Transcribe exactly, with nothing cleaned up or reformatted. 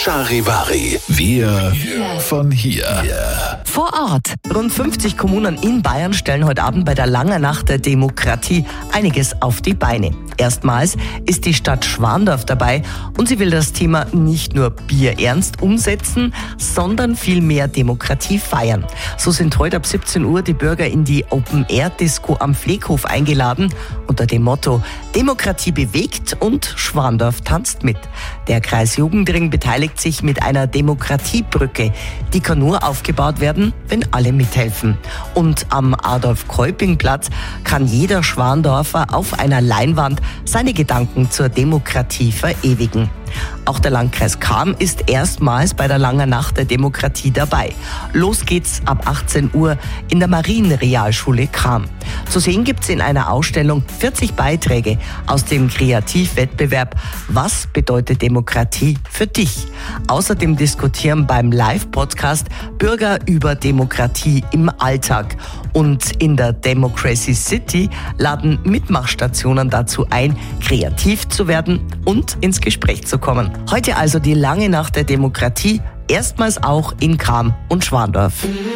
Charivari. Wir von hier. Vor Ort. Rund fünfzig Kommunen in Bayern stellen heute Abend bei der Langen Nacht der Demokratie einiges auf die Beine. Erstmals ist die Stadt Schwandorf dabei und sie will das Thema nicht nur bierernst umsetzen, sondern vielmehr Demokratie feiern. So sind heute ab siebzehn Uhr die Bürger in die Open-Air-Disco am Pfleghof eingeladen unter dem Motto Demokratie bewegt und Schwandorf tanzt mit. Der Kreis Jugendring beteiligt sich mit einer Demokratiebrücke. Die kann nur aufgebaut werden, wenn alle mithelfen. Und am Adolf-Keuping-Platz kann jeder Schwandorfer auf einer Leinwand seine Gedanken zur Demokratie verewigen. Auch der Landkreis Cham ist erstmals bei der Langen Nacht der Demokratie dabei. Los geht's ab achtzehn Uhr in der Marienrealschule Cham. Zu sehen gibt's in einer Ausstellung vierzig Beiträge aus dem Kreativwettbewerb Was bedeutet Demokratie für dich? Außerdem diskutieren beim Live-Podcast Bürger über Demokratie im Alltag. Und in der Democracy City laden Mitmachstationen dazu ein, kreativ zu werden und ins Gespräch zu kommen. Heute also die Lange Nacht der Demokratie, erstmals auch in Cham und Schwandorf.